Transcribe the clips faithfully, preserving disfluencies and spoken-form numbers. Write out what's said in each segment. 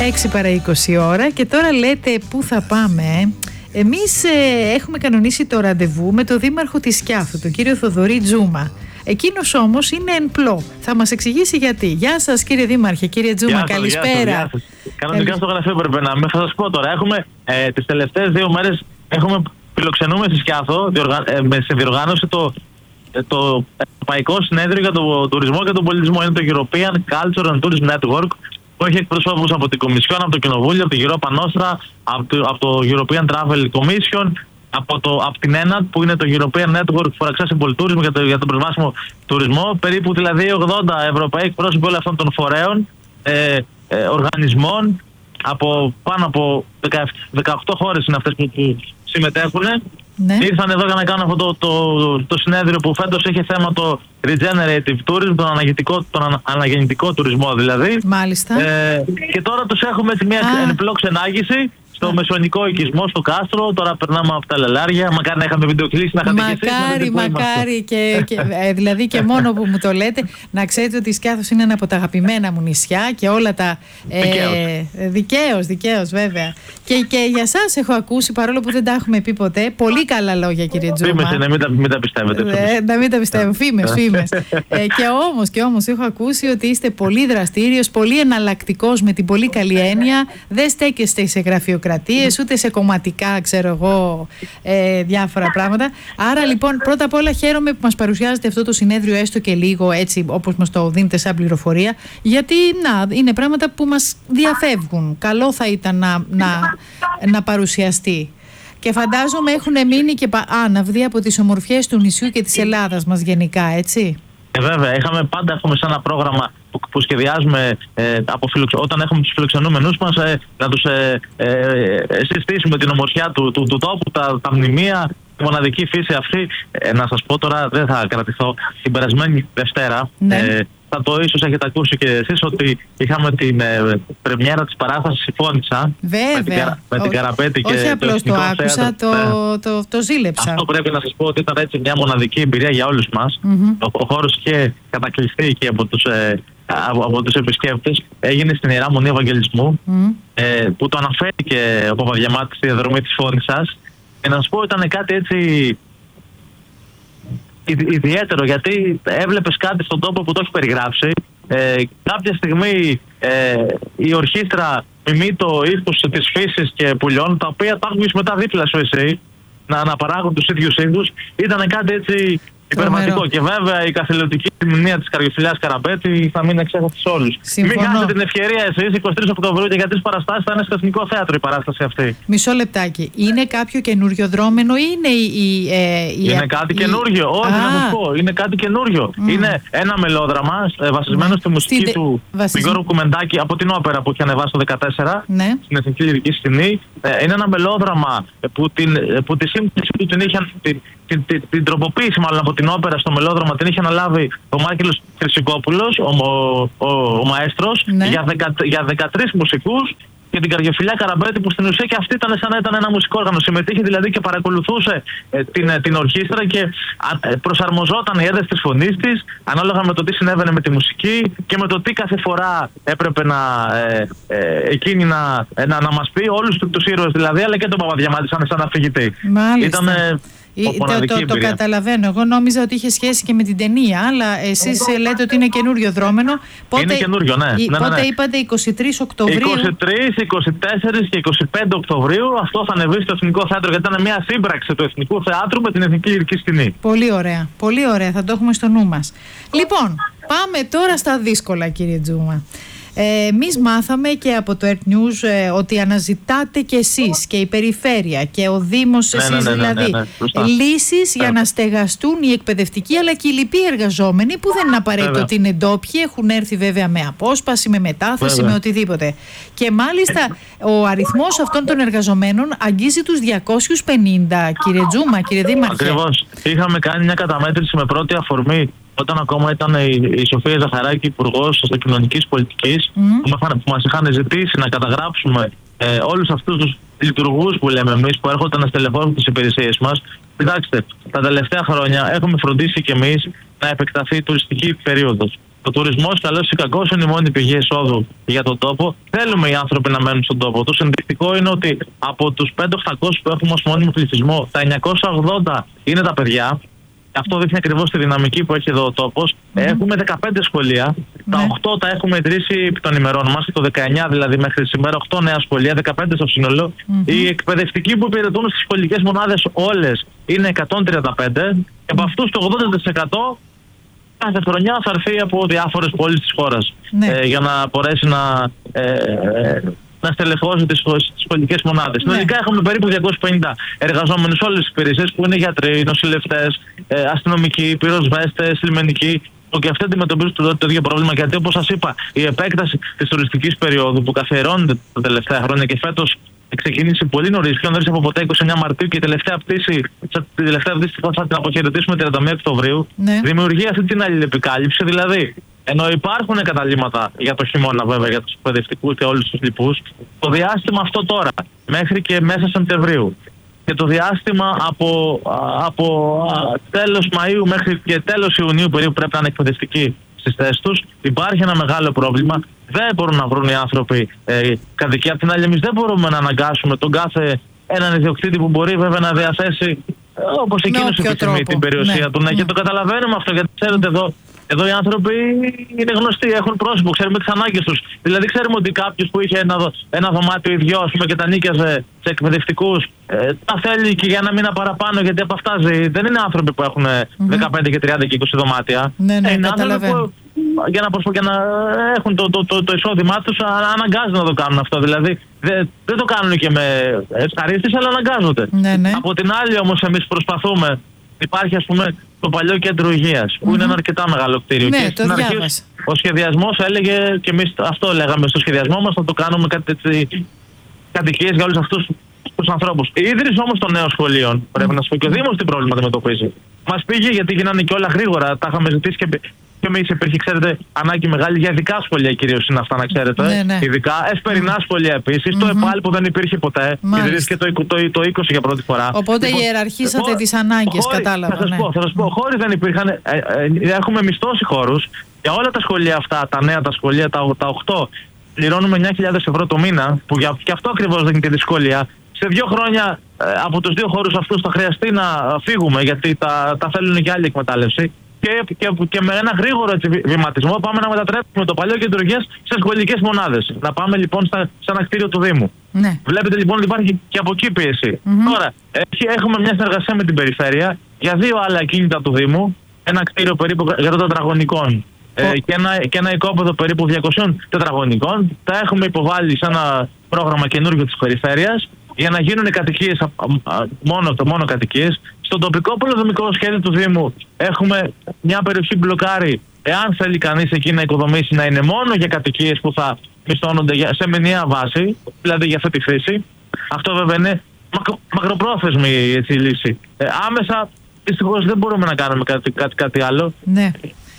έξι παρά είκοσι ώρα και τώρα λέτε πού θα πάμε. Εμείς ε, έχουμε κανονίσει το ραντεβού με τον δήμαρχο της Σκιάθου, τον κύριο Θοδωρή Τζούμα. Εκείνος όμως είναι εν πλώ. Θα μας εξηγήσει γιατί. Γεια σας κύριε Δήμαρχε, κύριε Τζούμα, γεια σας, καλησπέρα. Γεια σας. Κανονικά στο γραφείο πρέπει να μην θα σας πω τώρα. Έχουμε ε, τις τελευταίες δύο μέρες έχουμε φιλοξενούμε στη Σκιάθο διοργα... ε, σε διοργάνωση το, ε, το Ευρωπαϊκό Συνέδριο για τον Τουρισμό και τον Πολιτισμό. Είναι το European Culture and Tourism Network, που έχει εκπροσώπους από την Κομισιόν, από το Κοινοβούλιο, από την Europa Nostra, από το, από το European Travel Commission, από, το, από την ΕΝΑΤ που είναι το European Network for Accessible Tourism για, το, για τον προσβάσιμο τουρισμό. Περίπου δηλαδή ογδόντα Ευρωπαίοι εκπρόσωποι όλων αυτών των φορέων, ε, ε, οργανισμών, από πάνω από δεκαοκτώ χώρες είναι αυτές που, που συμμετέχουν. Ναι. Ήρθαν εδώ για να κάνουν αυτό το, το, το συνέδριο που φέτος είχε θέμα το Regenerative Tourism, τον αναγεννητικό, τον αναγεννητικό τουρισμό δηλαδή. Μάλιστα. Ε, και τώρα τους έχουμε σε μια ενπλό ξενάγηση στο μεσονικό οικισμό, στο Κάστρο. Τώρα περνάμε από τα λελάρια. Μακάρι να είχαμε βιντεοκλήσει, να είχατε Μακάρι, εσείς, να μακάρι. Και, και, ε, δηλαδή και μόνο που μου το λέτε, να ξέρετε ότι η Σκιάθος είναι ένα από τα αγαπημένα μου νησιά και όλα τα. Ε, δικαίως, δικαίως, βέβαια. Και, και για σας έχω ακούσει, παρόλο που δεν τα έχουμε πει ποτέ, πολύ καλά λόγια, κύριε Τζούμα. Φήμες είναι, μην τα, μην τα πιστεύετε. Ε, να μην τα πιστεύω. Φήμες, φήμες. ε, και όμως, και όμως έχω ακούσει ότι είστε πολύ δραστήριος, πολύ εναλλακτικός με την πολύ καλή έννοια. Δεν στέκεστε σε γραφειοκρατία, ούτε σε κομματικά, ξέρω εγώ, ε, διάφορα πράγματα. Άρα λοιπόν, πρώτα απ' όλα χαίρομαι που μας παρουσιάζετε αυτό το συνέδριο, έστω και λίγο έτσι όπως μας το δίνετε σαν πληροφορία, γιατί να, είναι πράγματα που μας διαφεύγουν. Καλό θα ήταν να, να, να παρουσιαστεί. Και φαντάζομαι έχουν μείνει και άναυδοι από τις ομορφιές του νησιού και της Ελλάδας μας γενικά, έτσι. Ε, βέβαια, είχαμε, πάντα έχουμε σε ένα πρόγραμμα που, που σχεδιάζουμε ε, από φιλοξ... όταν έχουμε τους φιλοξενούμενους μας ε, να τους ε, ε, συστήσουμε την ομορφιά του, του, του τόπου, τα, τα μνημεία, τη μοναδική φύση αυτή. Ε, να σας πω τώρα, δεν θα κρατηθώ, την περασμένη Δευτέρα, ναι. ε, θα το ίσως έχετε ακούσει και εσείς, ότι είχαμε την ε, πρεμιέρα της παράστασης η Φώνησα. Βέβαια. Με την, με την Καραπέτη και όχι απλώς το, το άκουσα, το, το, το, το ζήλεψα. Αυτό πρέπει να σας πω ότι ήταν έτσι μια μοναδική εμπειρία για όλους μας. Mm-hmm. Ο, ο χώρος είχε κατακλειστεί και από τους, ε, από, από τους επισκέπτες. Έγινε στην Ιερά Μονή Ευαγγελισμού, mm-hmm. ε, που το αναφέρει και ο Παπαδιαμάτης στη διαδρομή της Φώνησας. Και να σας πω, ήταν κάτι έτσι ιδιαίτερο, γιατί έβλεπες κάτι στον τόπο που το έχει περιγράψει. Ε, κάποια στιγμή ε, η ορχήστρα μιμεί το ύφος της φύσης και πουλιών, τα οποία τα έχεις μετά δίπλα σου εσύ να αναπαράγουν τους ίδιους ήχους. Ήταν κάτι έτσι υπερβατικό. Και βέβαια η καθηλωτική μνήμα της Καριοφυλιάς Καραπέτη θα μείνει εξέχαστη σε όλους. Μην χάσετε την ευκαιρία εσείς, εικοστή τρίτη Οκτωβρίου, και για τις παραστάσεις θα είναι στο Εθνικό Θέατρο η παράσταση αυτή. Μισό λεπτάκι. Είναι κάποιο καινούριο δρόμενο ή είναι η. η, η είναι η, κάτι η, καινούριο. Όχι, α, να σας πω. Είναι κάτι καινούριο. Mm. Είναι ένα μελόδραμα ε, βασισμένο mm. στη μουσική Στη, του βασισ... Γιώργου Κουμεντάκη από την όπερα που είχε ανεβάσει το δύο χιλιάδες δεκατέσσερα ναι. στην Εθνική Λυρική Σκηνή. Ε, είναι ένα μελόδραμα που, την, που τη σύμπτωση του την είχε. Την, Την, την, την τροποποίηση μάλλον από την όπερα στο μελόδραμα την είχε αναλάβει ο Μάκελος Χρυσικόπουλος, ο, ο, ο, ο μαέστρος, ναι. για, δεκα, για δεκατρείς μουσικούς, και την Καριοφυλιά Καραπέτη, που στην ουσία και αυτή ήταν σαν να ήταν ένα μουσικό όργανο. Συμμετείχε δηλαδή και παρακολουθούσε ε, την, ε, την ορχήστρα και ε, προσαρμοζόταν η ένταση της φωνής της ανάλογα με το τι συνέβαινε με τη μουσική και με το τι κάθε φορά έπρεπε να, ε, ε, εκείνη να, ε, να, να μας πει, όλους τους ήρωες δηλαδή, αλλά και τον Παπαδιαμάτη σαν, σαν αφηγητή. Ήταν, το, το, το καταλαβαίνω. Εγώ νόμιζα ότι είχε σχέση και με την ταινία, αλλά εσείς λέτε ότι είναι καινούριο δρόμενο. Πότε, είναι καινούριο, ναι. ναι, ναι, ναι. Πότε είπατε εικοστή τρίτη Οκτωβρίου. εικοστή τρίτη, εικοστή τέταρτη και εικοστή πέμπτη Οκτωβρίου. Αυτό θα ανεβεί στο Εθνικό Θέατρο, γιατί ήταν μια σύμπραξη του Εθνικού Θεάτρου με την Εθνική Λυρική Σκηνή. Πολύ ωραία. Πολύ ωραία. Θα το έχουμε στο νου μας. Λοιπόν, πάμε τώρα στα δύσκολα, κύριε Τζούμα. Ε, εμείς μάθαμε και από το Earth News ε, ότι αναζητάτε και εσείς και η περιφέρεια και ο Δήμος, ναι, εσείς ναι, ναι, δηλαδή, ναι, ναι, ναι, λύσεις ναι. για να στεγαστούν οι εκπαιδευτικοί αλλά και οι λοιποί εργαζόμενοι, που δεν είναι απαραίτητο βέβαια. Ότι είναι ντόπιοι, έχουν έρθει βέβαια με απόσπαση, με μετάθεση, βέβαια. με οτιδήποτε. Και μάλιστα ο αριθμός αυτών των εργαζομένων αγγίζει τους διακόσιους πενήντα, κύριε Τζούμα, κύριε Δήμαρχε. Ακριβώς. Είχαμε κάνει μια καταμέτρηση με πρώτη αφορμή όταν ακόμα ήταν η, η Σοφία Ζαχαράκη υπουργός της κοινωνικής πολιτικής, mm. που, που μας είχαν ζητήσει να καταγράψουμε ε, όλους αυτούς τους λειτουργούς που λέμε εμείς, που έρχονταν να στελεχώσουν τις υπηρεσίες μας. Κοιτάξτε, τα τελευταία χρόνια έχουμε φροντίσει κι εμείς να επεκταθεί η τουριστική περίοδος. Ο τουρισμός, καλός ή κακός, είναι η μόνη πηγή εισόδου για τον τόπο. Θέλουμε οι άνθρωποι να μένουν στον τόπο. Το ενδεικτικό είναι ότι από τους πέντε χιλιάδες οκτακόσιους που έχουμε ως μόνιμο πληθυσμό, τα εννιακόσια ογδόντα είναι τα παιδιά. Αυτό δείχνει ακριβώς τη δυναμική που έχει εδώ ο τόπος. Mm. Έχουμε δεκαπέντε σχολεία. Mm. Τα οκτώ τα έχουμε ιδρύσει επί των ημερών μας. Το δεκαεννιά δηλαδή μέχρι σήμερα, οκτώ νέα σχολεία, δεκαπέντε στο σύνολο. Mm-hmm. Οι εκπαιδευτικοί που υπηρετούν στις σχολικές μονάδες όλες είναι εκατόν τριάντα πέντε. Mm. Και από αυτούς το ογδόντα τοις εκατό κάθε χρονιά θα έρθει από διάφορες πόλεις της χώρας. Mm. Ε, για να μπορέσει να. Ε, ε, να στελεχώσει τις σχολικές μονάδες. Ναι. Συνολικά έχουμε περίπου διακόσιους πενήντα εργαζόμενους σε όλες τις υπηρεσίες που είναι γιατροί, νοσηλευτές, ε, αστυνομικοί, πυροσβέστες, λιμενικοί. Και αυτοί αντιμετωπίζουν το, το ίδιο πρόβλημα. Γιατί όπως σας είπα, η επέκταση της τουριστικής περίοδου που καθιερώνεται τα τελευταία χρόνια και φέτος ξεκίνησε πολύ νωρίς, πιο νωρίς από ποτέ, είκοσι εννέα Μαρτίου, και η τελευταία πτήση, τη τελευταία πτήση θα την αποχαιρετήσουμε τριάντα μία Οκτωβρίου, ναι. Δημιουργεί αυτή την αλληλεπικάλυψη. Δηλαδή, ενώ υπάρχουν καταλήμματα για το χειμώνα, βέβαια, για τους εκπαιδευτικούς και όλους τους λοιπούς, το διάστημα αυτό τώρα, μέχρι και μέσα Σεπτεμβρίου, και το διάστημα από, από τέλος Μαΐου μέχρι και τέλος Ιουνίου περίπου πρέπει να είναι εκπαιδευτικοί στις θέσεις τους, υπάρχει ένα μεγάλο πρόβλημα. Δεν μπορούν να βρουν οι άνθρωποι ε, κατοικία. Απ' την άλλη, εμείς δεν μπορούμε να αναγκάσουμε τον κάθε έναν ιδιοκτήτη που μπορεί βέβαια να διαθέσει ε, όπως εκείνος επιθυμεί την περιουσία ναι. του. Ναι. Mm. Και το καταλαβαίνουμε αυτό, γιατί ξέρετε εδώ. Εδώ οι άνθρωποι είναι γνωστοί, έχουν πρόσωπο, ξέρουμε τις ανάγκες τους. Δηλαδή, ξέρουμε ότι κάποιος που είχε ένα, ένα δωμάτιο ή δυο, ας πούμε, και τα νίκιαζε σε εκπαιδευτικούς, ε, τα θέλει και για ένα μήνα παραπάνω, γιατί από αυτά ζει. Δεν είναι άνθρωποι που έχουν mm-hmm. δεκαπέντε και τριάντα και είκοσι δωμάτια. Ναι, ναι, είναι άνθρωποι που για να, προσπο, για να έχουν το, το, το, το εισόδημά τους, αναγκάζονται να το κάνουν αυτό. Δηλαδή, δεν, δεν το κάνουν και με ευχαρίστηση, αλλά αναγκάζονται. Ναι, ναι. Από την άλλη, όμως, εμείς προσπαθούμε. Υπάρχει, ας πούμε, το παλιό κέντρο υγείας, mm-hmm. που είναι ένα αρκετά μεγάλο κτίριο. Ναι, και στην αρχή ο σχεδιασμός έλεγε, και εμείς αυτό λέγαμε στο σχεδιασμό μας, να το κάνουμε κατοικίες για όλους αυτούς τους ανθρώπους. Η ίδρυση όμως των νέων σχολείων, mm-hmm. πρέπει να σου πω, και ο Δήμος τι πρόβλημα αντιμετωπίζει. Μας πήγε, γιατί γίνανε και όλα γρήγορα, τα είχαμε ζητήσει και. Και εμείς υπήρχε, ξέρετε, ανάγκη μεγάλη για ειδικά σχολεία, κυρίως είναι αυτά, να ξέρετε. Ναι, ναι. Ειδικά, ευπερινά σχολεία επίσης. Mm-hmm. Το ΕΠΑΛ που δεν υπήρχε ποτέ. Ιδρύθηκε το, το, το είκοσι για πρώτη φορά. Οπότε λοιπόν, ιεραρχήσατε τις ανάγκες, κατάλαβα. Θα σας ναι. πω, θα σας πω, χώροι δεν υπήρχαν. Ε, ε, ε, έχουμε μισθώσει χώρους για όλα τα σχολεία αυτά, τα νέα τα σχολεία, τα, τα οκτώ. Πληρώνουμε εννιά χιλιάδες ευρώ το μήνα, που για, και αυτό ακριβώς δεν είναι και δυσκολία. Σε δύο χρόνια ε, από τους δύο χώρους αυτούς θα χρειαστεί να φύγουμε, γιατί τα, τα θέλουν και άλλη εκμετάλλευση. Και, και, και με ένα γρήγορο έτσι, βηματισμό πάμε να μετατρέψουμε το παλιό κέντρο υγείας σε σχολικές μονάδες. Να πάμε λοιπόν στα, σε ένα κτίριο του Δήμου. Ναι. Βλέπετε λοιπόν ότι υπάρχει και από εκεί πίεση. Mm-hmm. Τώρα, έχουμε μια συνεργασία με την περιφέρεια για δύο άλλα ακίνητα του Δήμου. Ένα κτίριο περίπου εκατό τετραγωνικών oh. ε, και, ένα, και ένα οικόπεδο περίπου διακόσια τετραγωνικών. Τα έχουμε υποβάλει σε ένα πρόγραμμα καινούργιο της περιφέρειας για να γίνουν κατοικίες, μόνο, μόνο κατοικίες. Στο τοπικό πολεοδομικό σχέδιο του Δήμου έχουμε μια περιοχή μπλοκάρι. Εάν θέλει κανείς εκεί να οικοδομήσει, να είναι μόνο για κατοικίες που θα μισθώνονται σε μηνιαία βάση, δηλαδή για αυτή τη χρήση. Αυτό βέβαια είναι μακρο, μακροπρόθεσμη έτσι, λύση. Ε, άμεσα, δυστυχώς δεν μπορούμε να κάνουμε κάτι, κάτι, κάτι άλλο. Ναι.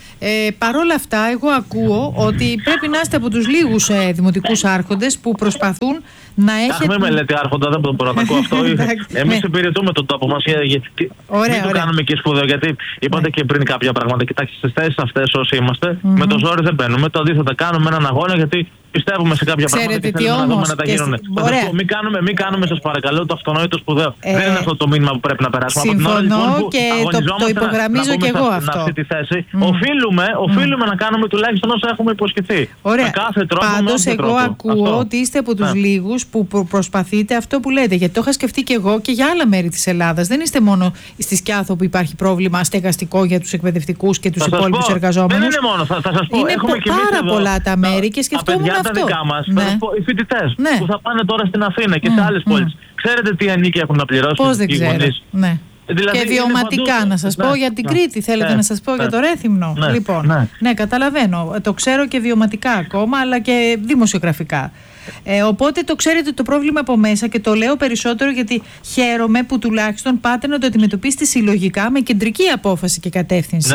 Ε, Παρ' όλα αυτά, εγώ ακούω ότι πρέπει να είστε από τους λίγους ε, δημοτικούς άρχοντες που προσπαθούν να έχετε. Αχ, μην με λέτε άρχοντα, δεν μπορώ να ακούω αυτό. Εμείς υπηρετούμε τον τόπο μας. Ωραία, μην το κάνουμε και σπουδαίο, γιατί είπατε ναι. και πριν κάποια πράγματα. Κοιτάξτε, στις θέσεις αυτές όσοι είμαστε, mm-hmm. με το ζόρι δεν μπαίνουμε. Το αντίθετα, κάνουμε έναν αγώνα, γιατί πιστεύουμε σε κάποια πράγματα και θέλουμε να δούμε να τα γίνουν. Μην κάνουμε, μην κάνουμε, σας παρακαλώ, το αυτονόητο σπουδαίο. Ε, δεν είναι αυτό το μήνυμα που πρέπει να περάσουμε. Συμφωνώ λοιπόν, και το, το υπογραμμίζω και εγώ αυτό. Αυτή τη θέση. Mm. Οφείλουμε, οφείλουμε mm. να κάνουμε τουλάχιστον όσα έχουμε υποσχεθεί. Ωραία. Με κάθε τρόπο. Πάντως, εγώ τρόπο. ακούω αυτό. ότι είστε από τους ναι. λίγους που προσπαθείτε αυτό που λέτε. Γιατί το είχα σκεφτεί και εγώ και για άλλα μέρη της Ελλάδας. Δεν είστε μόνο στη Σκιάθο που υπάρχει πρόβλημα στεγαστικό για τους εκπαιδευτικούς και τους υπόλοιπους εργαζόμενους. Δεν είναι μόνο. Θα, θα σας πω. Είναι έχουμε πάρα πολλά τα μέρη και σκεφτόμουν αυτό. Τα δικά μας. Ναι. Θα σας πω, οι φοιτητές ναι. που θα πάνε τώρα στην Αθήνα και mm. σε άλλες mm. πόλεις. Ξέρετε τι ανήκει έχουν να πληρώσουν? Πώς δεν ξέρω. Ναι. Δηλαδή, και βιωματικά να σας πω ναι, για την ναι, Κρήτη θέλετε ναι, να σας πω ναι, για το Ρέθυμνο ναι, λοιπόν, ναι. ναι καταλαβαίνω, το ξέρω και βιωματικά ακόμα αλλά και δημοσιογραφικά ε, οπότε το ξέρετε το πρόβλημα από μέσα και το λέω περισσότερο γιατί χαίρομαι που τουλάχιστον πάτε να το αντιμετωπίσετε συλλογικά με κεντρική απόφαση και κατεύθυνση. Ναι.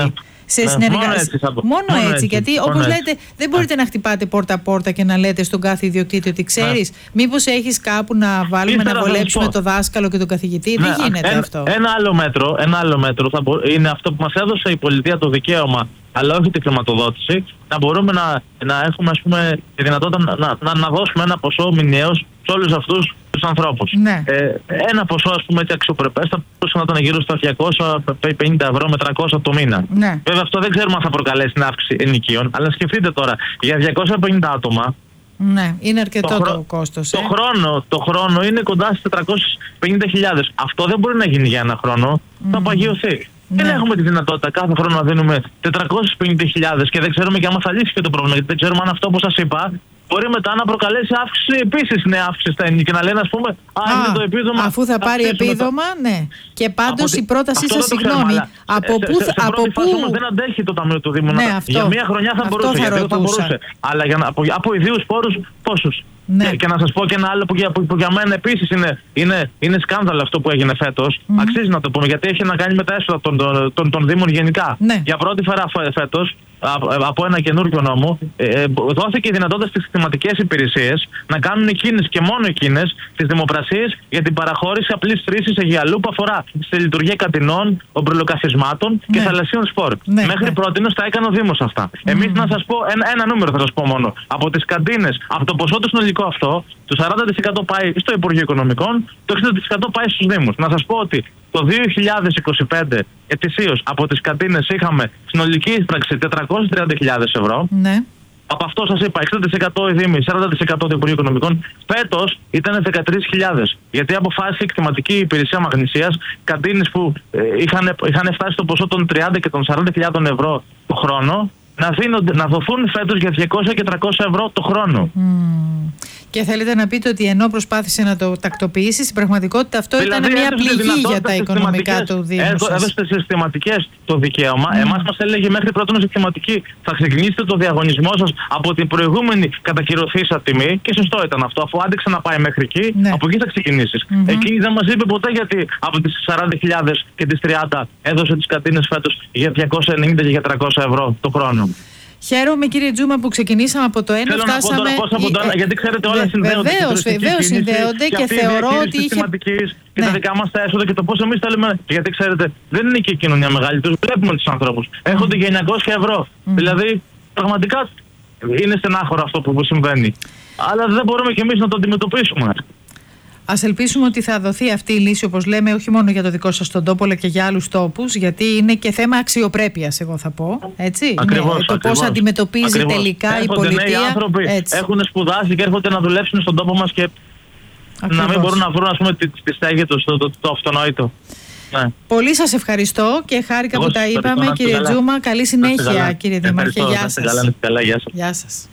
σε συνεργασία. Μόνο έτσι, μόνο μόνο έτσι, έτσι γιατί όπως λέτε, δεν μπορείτε να χτυπάτε πόρτα-πόρτα και να λέτε στον κάθε ιδιοκτήτη ότι ξέρεις, μήπως έχεις κάπου να βάλουμε Ήθελα να βολέψουμε το δάσκαλο και τον καθηγητή. Ναι, δεν γίνεται ένα, αυτό. Ένα άλλο μέτρο, ένα άλλο μέτρο θα μπο... είναι αυτό που μας έδωσε η πολιτεία το δικαίωμα, αλλά όχι την χρηματοδότηση, να μπορούμε να, να έχουμε ας πούμε, τη δυνατότητα να, να, να δώσουμε ένα ποσό μηνιαίως σε όλους αυτούς τους ανθρώπους. Ναι. Ε, ένα ποσό ας πούμε έτσι αξιοπρεπές θα μπορούσε να ήταν γύρω στα διακόσια πενήντα ευρώ με τριακόσια το μήνα. Ναι. Βέβαια αυτό δεν ξέρουμε αν θα προκαλέσει την αύξηση ενοικίων, αλλά σκεφτείτε τώρα, για διακόσια πενήντα άτομα. Ναι, είναι αρκετό το, χρό... το κόστος. Ε? Το, χρόνο, το χρόνο είναι κοντά στις τετρακόσιες πενήντα χιλιάδες. Αυτό δεν μπορεί να γίνει για ένα χρόνο, mm. θα παγιωθεί. Ναι. Δεν έχουμε τη δυνατότητα κάθε χρόνο να δίνουμε τετρακόσιες πενήντα χιλιάδες και δεν ξέρουμε και άμα θα λύσει και το πρόβλημα. Γιατί δεν ξέρουμε αν αυτό που σας είπα μπορεί μετά να προκαλέσει αύξηση, επίσης νέα αύξηση στα ενίκια. Και να λένε, ας πούμε, α, α, είναι το επίδομα. Αφού θα πάρει επίδομα, το... ναι. Και πάντως τη... η πρότασή σας, συγγνώμη, από πού θα. Από πού. Δεν αντέχει το Ταμείο του Δήμου. Ναι, αυτό, για μία χρονιά θα μπορούσε. Θα, γιατί θα μπορούσε. Αλλά για να, από, από ιδίους πόρους, πόσους. Ναι. Και, και να σας πω και ένα άλλο που για, που, που για μένα επίσης είναι, είναι, είναι σκάνδαλο αυτό που έγινε φέτος. Mm. Αξίζει να το πούμε, γιατί έχει να κάνει με τα έσοδα των, των, των, των Δήμων γενικά. Ναι. Για πρώτη φορά φέτος, από ένα καινούργιο νόμο, ε, δόθηκε η δυνατότητα στις συστηματικές υπηρεσίες να κάνουν εκείνες και μόνο εκείνες τις δημοπρασίες για την παραχώρηση απλής χρήσης αιγιαλού που αφορά στη λειτουργία καντινών, ομπρελοκαθισμάτων ναι. και θαλασσίων σπορ. Ναι, Μέχρι ναι. πρότινος τα έκανε ο Δήμος αυτά. Mm. Εμείς να σας πω, ένα, ένα νούμερο θα σας πω μόνο. Από τις καντίνες, από το ποσό το συνολικό αυτό, το σαράντα τοις εκατό πάει στο Υπουργείο Οικονομικών, το εξήντα τοις εκατό πάει στους Δήμους. Να σας πω ότι το δύο χιλιάδες είκοσι πέντε ετησίως από τις καντίνες είχαμε συνολική εισπράξη τετρακόσιες τριάντα χιλιάδες ευρώ. Ναι. Από αυτό σας είπα εξήντα τοις εκατό οι Δήμοι, σαράντα τοις εκατό το Υπουργείο Οικονομικών. Φέτος ήταν δεκατρείς χιλιάδες. Γιατί αποφάσισε η κτηματική υπηρεσία Μαγνησίας καντίνες που ε, είχαν, είχαν φτάσει στο ποσό των τριάντα και των σαράντα χιλιάδων ευρώ το χρόνο να, δίνονται, να δοθούν φέτος για διακόσια και τριακόσια ευρώ το χρόνο. Mm. Και θέλετε να πείτε ότι ενώ προσπάθησε να το τακτοποιήσει, στην πραγματικότητα αυτό δηλαδή, ήταν μια πληγή για τα οικονομικά του Δήμου. Έδωσε στις συστηματικές το δικαίωμα. Mm. Εμάς μας έλεγε μέχρι πρώτον συστηματική θα ξεκινήσετε το διαγωνισμό σας από την προηγούμενη κατακυρωθήσα τιμή και σωστό ήταν αυτό. Αφού άντεξε να πάει μέχρι εκεί, ναι. από εκεί θα ξεκινήσεις. Mm-hmm. Εκείνη δεν μας είπε ποτέ γιατί από τις σαράντα χιλιάδες και τις τριάντα έδωσε τις κατίνες φέτος για διακόσια ενενήντα και για τριακόσια ευρώ το χρόνο. Χαίρομαι κύριε Τζούμα που ξεκινήσαμε από το ένα, Θέλω φτάσαμε... Να πω τώρα πώς από το ένα, γιατί ξέρετε όλα συνδέονται. Βεβαίως, βεβαίως συνδέονται και, και θεωρώ ότι είχε... Και ναι. τα δικά μας τα έσοδα και το πώς εμείς θέλουμε. Γιατί ξέρετε, δεν είναι και η κοινωνία μεγάλη, τους βλέπουμε τους ανθρώπους. Mm. Έχονται για εννιακόσια ευρώ. Mm. Δηλαδή, πραγματικά είναι στενάχωρο αυτό που συμβαίνει. Αλλά δεν μπορούμε κι εμείς να το αντιμετωπίσουμε. Ας ελπίσουμε ότι θα δοθεί αυτή η λύση, όπως λέμε, όχι μόνο για το δικό σας τον τόπο, αλλά και για άλλους τόπους, γιατί είναι και θέμα αξιοπρέπειας, εγώ θα πω. Έτσι. Ακριβώς, ναι, το ακριβώς, πώς αντιμετωπίζει ακριβώς. τελικά έρχονται η πολιτεία. Νέοι άνθρωποι έτσι. Έχουν σπουδάσει και έρχονται να δουλέψουν στον τόπο μας και ακριβώς. να μην μπορούν να βρουν, ας πούμε, τη, τη στέγη τους, το, το, το, το αυτονόητο. Ναι. Πολύ σας ευχαριστώ και χάρηκα εγώ που τα είπαμε, κύριε καλά. Τζούμα. Καλή συνέχεια, κύριε Δήμαρχε. Γεια σας. Καλά, καλά, γεια σας. Γεια σας.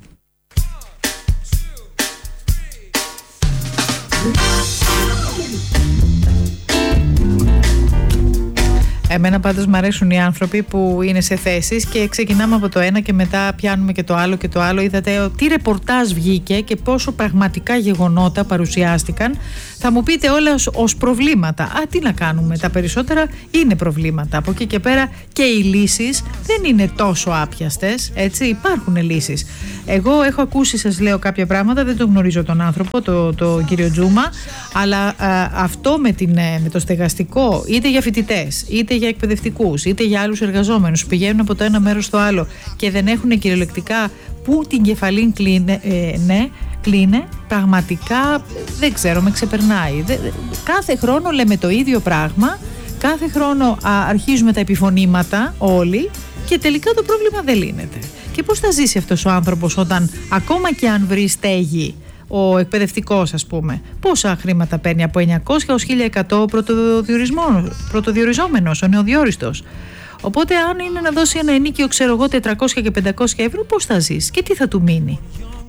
Εμένα πάντως μου αρέσουν οι άνθρωποι που είναι σε θέσεις και ξεκινάμε από το ένα και μετά πιάνουμε και το άλλο και το άλλο. Είδατε τι ρεπορτάζ βγήκε και πόσο πραγματικά γεγονότα παρουσιάστηκαν. Θα μου πείτε όλα ως, ως προβλήματα. Α, τι να κάνουμε, τα περισσότερα είναι προβλήματα. Από εκεί και πέρα και οι λύσεις δεν είναι τόσο άπιαστες, έτσι, υπάρχουν λύσεις. Εγώ έχω ακούσει, σας λέω κάποια πράγματα, δεν τον γνωρίζω τον άνθρωπο, το, το κύριο Τζούμα, αλλά α, αυτό με, την, με το στεγαστικό, είτε για φοιτητές, είτε για εκπαιδευτικούς, είτε για άλλους εργαζόμενους που πηγαίνουν από το ένα μέρος στο άλλο και δεν έχουν κυριολεκτικά που την κεφαλήν κλείνε, ε, ναι, κλείνε, πραγματικά δεν ξέρω, με ξεπερνάει. Δε, κάθε χρόνο λέμε το ίδιο πράγμα, κάθε χρόνο α, αρχίζουμε τα επιφωνήματα όλοι και τελικά το πρόβλημα δεν λύνεται. Και πώς θα ζήσει αυτός ο άνθρωπος όταν ακόμα και αν βρει στέγη, ο εκπαιδευτικός ας πούμε, πόσα χρήματα παίρνει, από εννιακόσια έως χίλια εκατό πρωτοδιοριζόμενος, ο νεοδιόριστος. Οπότε αν είναι να δώσει ένα ενίκιο, ξέρω εγώ, τετρακόσια και πεντακόσια ευρώ, πώς θα ζήσει και τι θα του μείνει.